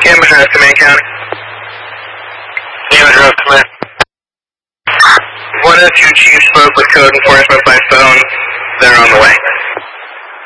Damage Drive, Command County. Damage Drive, Command. 102 Chief spoke with code enforcement by phone. They're on the way.